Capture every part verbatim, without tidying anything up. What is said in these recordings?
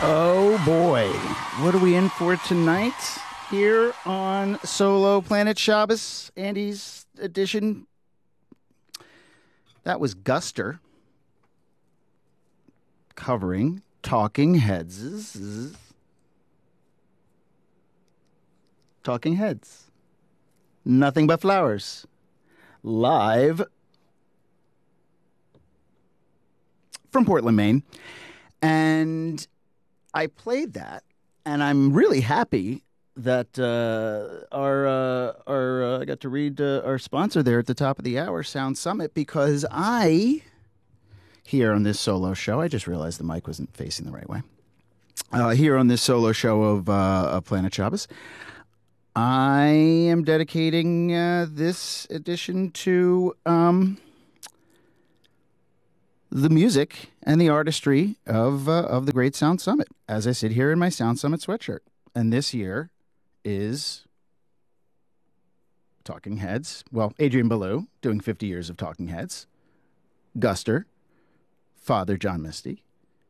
Oh boy, what are we in for tonight here on Solo Planet Shabbos, Andy's edition? That was Guster covering Talking Heads. Talking Heads. Nothing But Flowers. Live from Portland, Maine. And I played that, and I'm really happy that uh, our uh, our uh, I got to read uh, our sponsor there at the top of the hour, Sound Summit, because I here on this solo show, I just realized the mic wasn't facing the right way. Uh, here on this solo show of, uh, of Planet Shabbos, I am dedicating uh, this edition to um, the music and the artistry of uh, of the Great Sound Summit, as I sit here in my Sound Summit sweatshirt. And this year is Talking Heads. Well, Adrian Belew doing fifty years of Talking Heads. Guster, Father John Misty,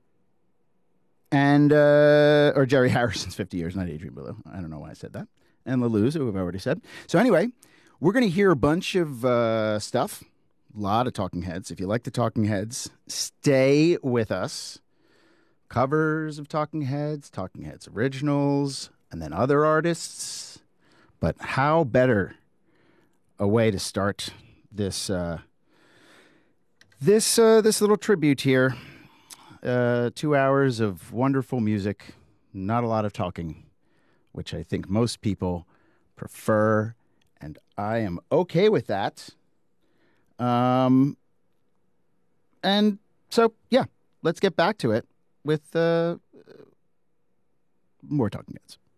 and uh, or Jerry Harrison's fifty years, not Adrian Belew. I don't know why I said that. And Lelou's, who I've already said. So anyway, we're going to hear a bunch of uh, stuff. A lot of Talking Heads. If you like the Talking Heads, stay with us. Covers of Talking Heads, Talking Heads originals, and then other artists. But how better a way to start this uh, this uh, this little tribute here? Uh, two hours of wonderful music, not a lot of talking, which I think most people prefer, and I am okay with that. Um, and so, yeah, let's get back to it with uh, more Talking Heads.